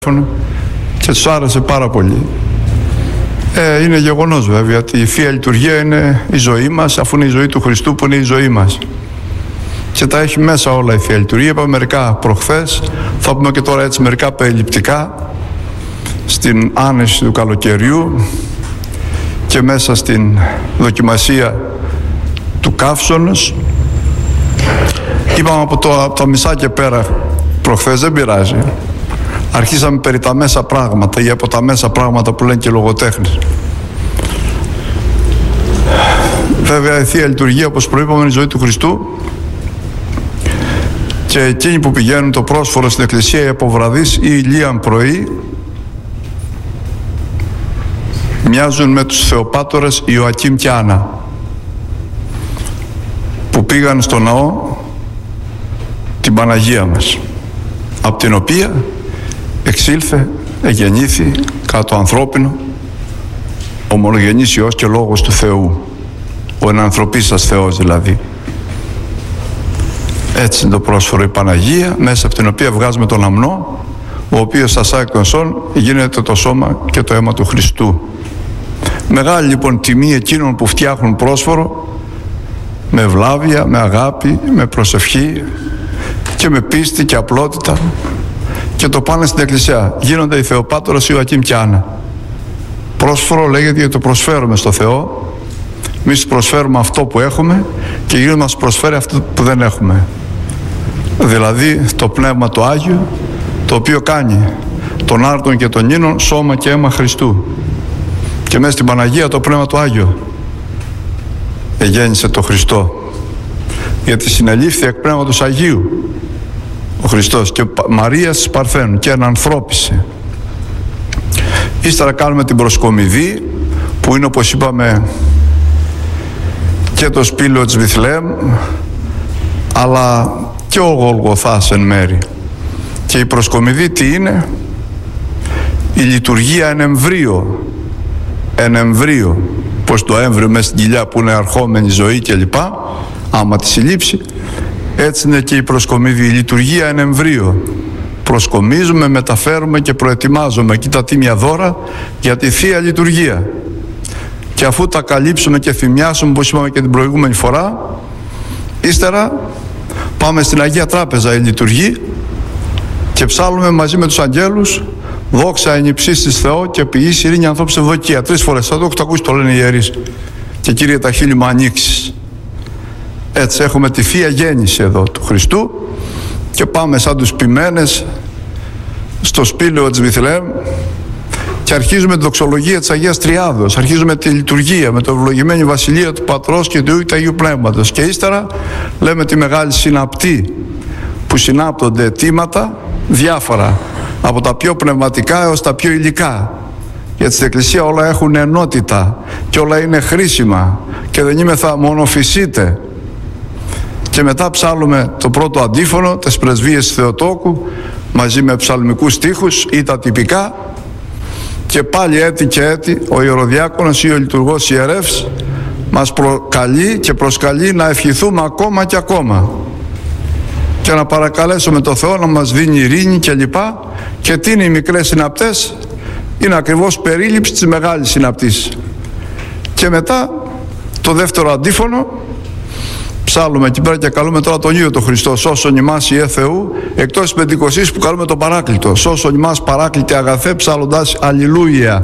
και τους άρεσε πάρα πολύ. Είναι γεγονός βέβαια ότι η Θεία Λειτουργία είναι η ζωή μας, αφού είναι η ζωή του Χριστού που είναι η ζωή μας. Και τα έχει μέσα όλα η Θεία Λειτουργία. Είπαμε μερικά προχθές, θα πούμε και τώρα έτσι μερικά περιληπτικά στην άνεση του καλοκαιριού και μέσα στην δοκιμασία του καύσωνος. Είπαμε από τα μισά και πέρα προχθές, δεν πειράζει. Αρχίσαμε περί τα μέσα πράγματα ή από τα μέσα πράγματα που λένε και λογοτέχνες. Βέβαια η Θεία Λειτουργία, όπως προείπαμε, είναι η ζωή του Χριστού και εκείνοι που πηγαίνουν το πρόσφορο στην Εκκλησία από βραδείς ή ηλίαν πρωί μοιάζουν με τους Θεοπάτορες Ιωακήμ και Άννα που πήγαν στο ναό την Παναγία μας, από την οποία εξήλθε, εγεννήθη κατά το ανθρώπινο ο μονογενής Υιός και Λόγος του Θεού, ο ενανθρωπίσας Θεός δηλαδή. Έτσι είναι το πρόσφορο η Παναγία, μέσα από την οποία βγάζουμε τον αμνό, ο οποίος στα εκ των σών γίνεται το σώμα και το αίμα του Χριστού. Μεγάλη λοιπόν τιμή εκείνων που φτιάχνουν πρόσφορο με ευλάβεια, με αγάπη, με προσευχή και με πίστη και απλότητα και το πάνε στην Εκκλησία. Γίνονται οι Θεοπάτορες Ιωακήμ και Άννα. Πρόσφορο λέγεται γιατί το προσφέρουμε στο Θεό. Εμείς προσφέρουμε αυτό που έχουμε και εκείνος μας προσφέρει αυτό που δεν έχουμε. Δηλαδή το Πνεύμα το Άγιο, το οποίο κάνει τον άρτον και τον ίνον σώμα και αίμα Χριστού. Και μέσα στην Παναγία το Πνεύμα το Άγιο εγέννησε το Χριστό, γιατί συνελήφθη εκ Πνεύματος Αγίου ο Χριστός και Μαρίας της Παρθένου και ενανθρώπισε. Ύστερα κάνουμε την προσκομιδή που είναι, όπως είπαμε, και το σπήλαιο της Βιθλεέμ αλλά και ο Γολγοθάς εν μέρη. Και η προσκομιδή τι είναι? Η λειτουργία εν εμβρίο, πως το έμβριο μέσα στην κοιλιά που είναι αρχόμενη ζωή κλπ, άμα τη συλλήψει, έτσι είναι και η προσκομιδή, η λειτουργία εν εμβρίο. Προσκομίζουμε, μεταφέρουμε και προετοιμάζουμε εκεί τα τίμια δώρα για τη Θεία Λειτουργία. Και αφού τα καλύψουμε και θυμιάσουμε, όπως είπαμε και την προηγούμενη φορά, ύστερα πάμε στην Αγία Τράπεζα η λειτουργή και ψάλλουμε μαζί με τους αγγέλους «Δόξα εν υψίστοις Θεό και ποιής ειρήνη ανθρώπους ευδοκία». 3 φορές, θα το έχετε ακούσει, το λένε οι ιερείς. Και Κύριε τα χείλη μου ανοίξεις. Έτσι έχουμε τη Θεία Γέννηση εδώ του Χριστού και πάμε σαν τους ποιμένες στο σπήλαιο της Βιθλεέμ και αρχίζουμε τη δοξολογία της Αγίας Τριάδος, αρχίζουμε τη λειτουργία με το ευλογημένη Βασιλεία του Πατρός και του Υιού και του Αγίου Πνεύματος και ύστερα λέμε τη μεγάλη συναπτή που συνάπτονται αιτήματα διάφορα από τα πιο πνευματικά έως τα πιο υλικά, γιατί στην Εκκλησία όλα έχουν ενότητα και όλα είναι χρήσιμα και δεν είμαι θα μονοφυσίτε. Και μετά ψάλλουμε το πρώτο αντίφωνο, τις πρεσβείες του Θεοτόκου μαζί με ψαλμικούς στίχους ή τα τυπικά και πάλι έτη και έτη ο ιεροδιάκονος ή ο λειτουργός ιερεύς μας προκαλεί και προσκαλεί να ευχηθούμε ακόμα και ακόμα και να παρακαλέσουμε το Θεό να μας δίνει ειρήνη και λοιπά. Και τι είναι οι μικρές συναπτές? Είναι ακριβώς περίληψη της μεγάλης συναπτής. Και μετά το δεύτερο αντίφωνο ψάλλουμε εκεί πέρα και καλούμε τώρα τον ίδιο τον Χριστό, σώσον ημάς Ιε Θεού, εκτός της Πεντηκοστής που καλούμε τον Παράκλητο, σώσον ημάς Παράκλητε αγαθέ, ψάλλοντας Αλληλούια.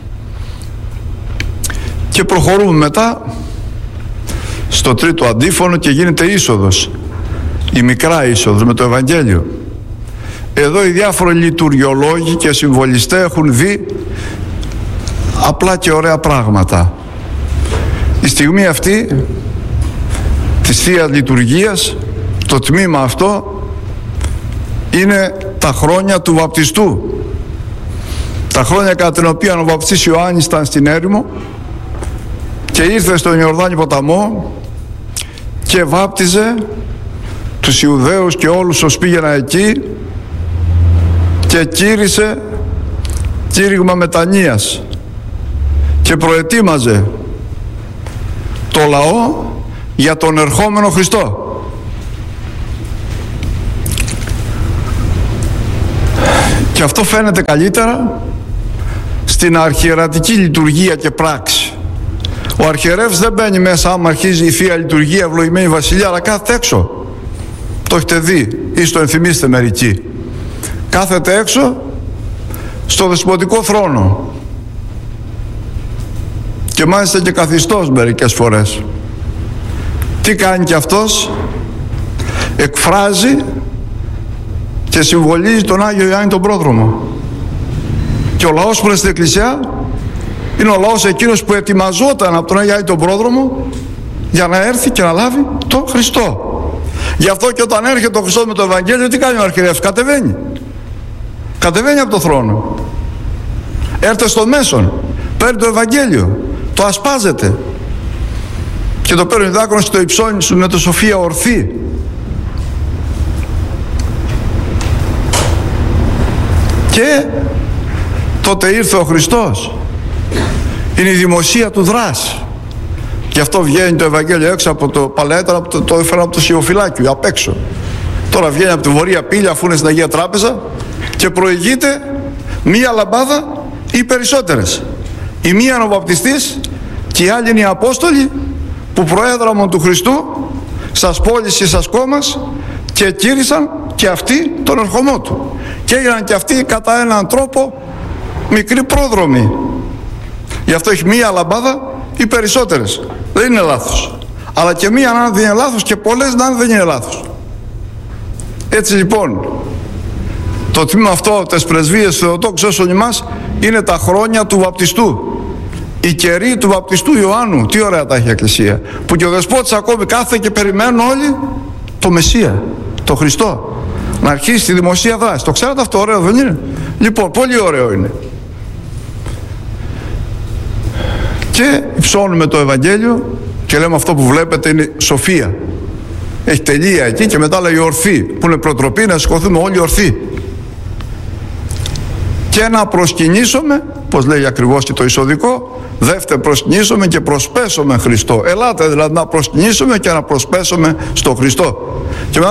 Και προχωρούμε μετά στο τρίτο αντίφωνο και γίνεται είσοδος, η μικρά είσοδος με το Ευαγγέλιο. Εδώ οι διάφοροι λειτουργιολόγοι και συμβολιστές έχουν δει απλά και ωραία πράγματα. Η στιγμή αυτή της Θείας Λειτουργίας, το τμήμα αυτό είναι τα χρόνια του βαπτιστού, τα χρόνια κατά την οποία ο βαπτιστής Ιωάννης ήταν στην έρημο και ήρθε στον Ιορδάνη ποταμό και βάπτιζε τους Ιουδαίους και όλους όσους πήγαιναν εκεί και κήρυσε κήρυγμα μετανοίας και προετοίμαζε το λαό για τον ερχόμενο Χριστό. Και αυτό φαίνεται καλύτερα στην αρχιερατική λειτουργία και πράξη. Ο αρχιερεύς δεν μπαίνει μέσα άμα αρχίζει η Θεία Λειτουργία, ευλογημένη Βασιλεία, αλλά κάθεται έξω. Το έχετε δει ή στο ενθυμίστε μερικοί. Κάθεται έξω στο δεσποτικό θρόνο. Και μάλιστα και καθιστός μερικές φορές. Τι κάνει και αυτός? Εκφράζει και συμβολίζει τον Άγιο Ιωάννη τον Πρόδρομο. Και ο λαός που είναι στην Εκκλησιά είναι ο λαός εκείνος που ετοιμαζόταν από τον Άγιο Ιωάννη τον Πρόδρομο για να έρθει και να λάβει τον Χριστό. Γι' αυτό και όταν έρχεται ο Χριστός με το Ευαγγέλιο, τι κάνει ο αρχιερεύς? Κατεβαίνει. Κατεβαίνει από το θρόνο. Έρθε στο μέσον. Παίρνει το Ευαγγέλιο. Το ασπάζεται. Και το παίρνει δάκρυνα στο υψώνει σου με το Σοφία ορθή. Και τότε ήρθε ο Χριστός. Είναι η δημοσία του δράση. Γι' αυτό βγαίνει το Ευαγγέλιο έξω από το παλέτα, το έφερα από το σιωφυλάκιο, απ' έξω. Τώρα βγαίνει από τη βορεία πύλη, αφού είναι στην Αγία Τράπεζα, και προηγείται μία λαμπάδα ή περισσότερες. Η μία είναι ο βαπτιστής και οι άλλοι είναι οι Απόστολοι που προέδραμον του Χριστού στις πόλεις και στις κόμμας και κήρυσαν και αυτοί τον ερχομό του. Και έγιναν και αυτοί κατά έναν τρόπο μικροί πρόδρομοι. Γι' αυτό έχει μία λαμπάδα ή περισσότερες. Δεν είναι λάθος. Αλλά και μία να δεν είναι λάθος και πολλές να δεν είναι λάθος. Έτσι λοιπόν, το τμήμα αυτό της πρεσβείας του Θεοτόκου όσων ημάς είναι τα χρόνια του βαπτιστού. Η καιρή του βαπτιστού Ιωάννου. Τι ωραία τα έχει η Εκκλησία. Που και ο Δεσπότης ακόμη κάθεται και περιμένουν όλοι το Μεσσία, το Χριστό, να αρχίσει τη δημοσία δράση. Το ξέρετε αυτό? Ωραίο δεν είναι? Λοιπόν, πολύ ωραίο είναι. Και υψώνουμε το Ευαγγέλιο και λέμε αυτό που βλέπετε είναι σοφία. Έχει τελεία εκεί και μετά λέει ορθή, που είναι προτροπή να σηκωθούμε όλοι ορθοί. Και να προσκυνήσουμε, πως λέει ακριβώς και το εισοδικό, δεύτερο προσκυνήσουμε και προσπέσουμε Χριστό. Ελάτε δηλαδή να προσκυνήσουμε και να προσπέσουμε στο Χριστό. Και